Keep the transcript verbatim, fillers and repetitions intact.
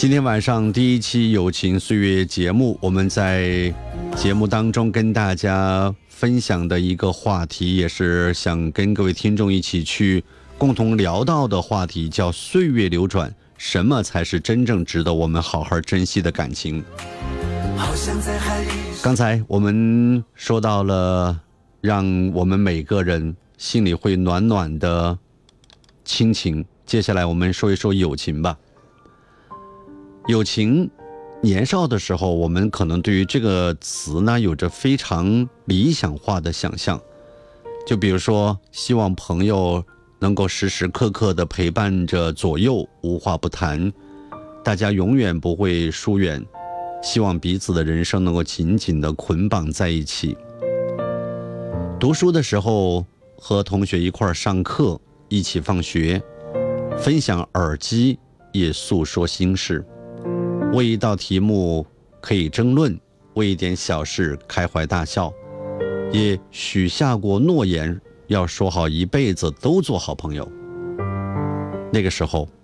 今天晚上第一期友情岁月节目，我们在节目当中跟大家分享的一个话题，也是想跟各位听众一起去共同聊到的话题，叫岁月流转，什么才是真正值得我们好好珍惜的感情。刚才我们说到了让我们每个人心里会暖暖的亲情，接下来我们说一说友情吧。友情，年少的时候我们可能对于这个词呢有着非常理想化的想象，就比如说希望朋友能够时时刻刻的陪伴着左右，无话不谈，大家永远不会疏远，希望彼此的人生能够紧紧的捆绑在一起。读书的时候和同学一块儿上课，一起放学，分享耳机，也诉说心事，为一道题目可以争论，为一点小事开怀大笑，也许下过诺言，要说好一辈子都做好朋友。那个时候